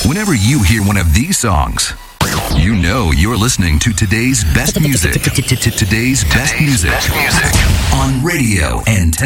Whenever you hear one of these songs, you know you're listening to today's best music. Today's best music on radio and